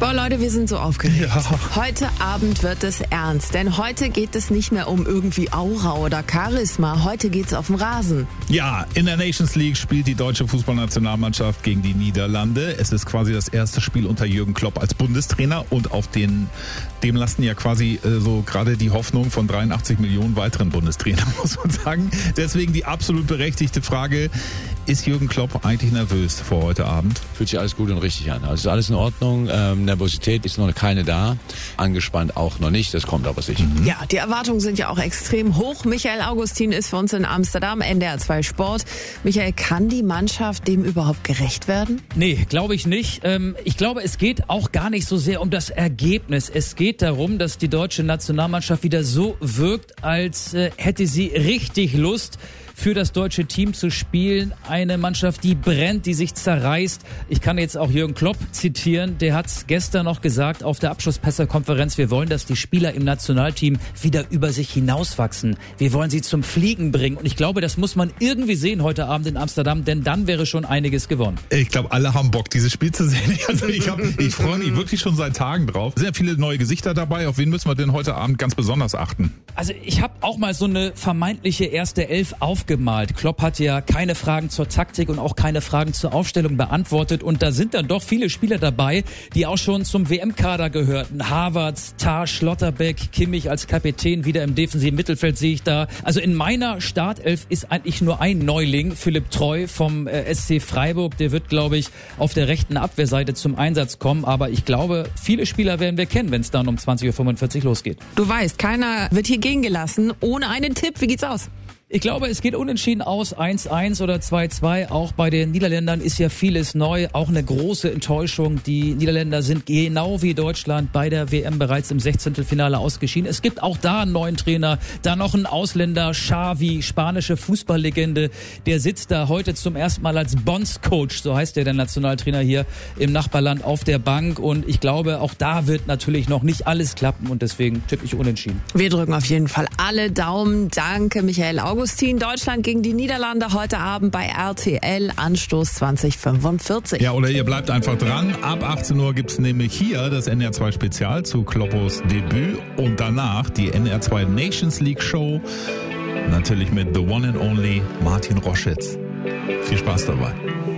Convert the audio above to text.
Boah, Leute, wir sind so aufgeregt. Ja. Heute Abend wird es ernst, denn heute geht es nicht mehr um irgendwie Aura oder Charisma. Heute geht's auf den Rasen. Ja, in der Nations League spielt die deutsche Fußballnationalmannschaft gegen die Niederlande. Es ist quasi das erste Spiel unter Jürgen Klopp als Bundestrainer und auf dem lasten ja quasi so gerade die Hoffnung von 83 Millionen weiteren Bundestrainern, muss man sagen. Deswegen die absolut berechtigte Frage, ist Jürgen Klopp eigentlich nervös vor heute Abend? Fühlt sich alles gut und richtig an. Also ist alles in Ordnung. Nervosität ist noch keine da. Angespannt auch noch nicht. Das kommt aber sicher. Ja, die Erwartungen sind ja auch extrem hoch. Michael Augustin ist für uns in Amsterdam, NDR 2 Sport. Michael, kann die Mannschaft dem überhaupt gerecht werden? Nee, glaube ich nicht. Ich glaube, es geht auch gar nicht so sehr um das Ergebnis. Es geht darum, dass die deutsche Nationalmannschaft wieder so wirkt, als hätte sie richtig Lust, für das deutsche Team zu spielen. Eine Mannschaft, die brennt, die sich zerreißt. Ich kann jetzt auch Jürgen Klopp zitieren. Der hat gestern noch gesagt auf der Abschlusspressekonferenz, wir wollen, dass die Spieler im Nationalteam wieder über sich hinauswachsen. Wir wollen sie zum Fliegen bringen. Und ich glaube, das muss man irgendwie sehen heute Abend in Amsterdam, denn dann wäre schon einiges gewonnen. Ich glaube, alle haben Bock, dieses Spiel zu sehen. Also ich freue mich wirklich schon seit Tagen drauf. Sehr viele neue Gesichter dabei. Auf wen müssen wir denn heute Abend ganz besonders achten? Also ich habe auch mal so eine vermeintliche erste Elf aufgemalt. Klopp hat ja keine Fragen zur Taktik und auch keine Fragen zur Aufstellung beantwortet. Und da sind dann doch viele Spieler dabei, die auch schon zum WM-Kader gehörten. Havertz, Tah, Schlotterbeck, Kimmich als Kapitän, wieder im defensiven Mittelfeld sehe ich da. Also in meiner Startelf ist eigentlich nur ein Neuling, Philipp Treu vom SC Freiburg. Der wird, glaube ich, auf der rechten Abwehrseite zum Einsatz kommen. Aber ich glaube, viele Spieler werden wir kennen, wenn es dann um 20.45 Uhr losgeht. Du weißt, keiner wird hier gehen gelassen ohne einen Tipp. Wie geht's aus? Ich glaube, es geht unentschieden aus, 1-1 oder 2-2. Auch bei den Niederländern ist ja vieles neu, auch eine große Enttäuschung. Die Niederländer sind genau wie Deutschland bei der WM bereits im 16. Finale ausgeschieden. Es gibt auch da einen neuen Trainer, da noch einen Ausländer, Xavi, spanische Fußballlegende. Der sitzt da heute zum ersten Mal als Bondscoach, so heißt der Nationaltrainer hier im Nachbarland, auf der Bank. Und ich glaube, auch da wird natürlich noch nicht alles klappen und deswegen tippe ich unentschieden. Wir drücken auf jeden Fall alle Daumen. Danke, Michael Augustin. Deutschland gegen die Niederlande heute Abend bei RTL, Anstoß 2045. Ja, oder ihr bleibt einfach dran. Ab 18 Uhr gibt's nämlich hier das NDR 2 Spezial zu Kloppos Debüt und danach die NDR 2 Nations League Show. Natürlich mit The One and Only Martin Roschitz. Viel Spaß dabei.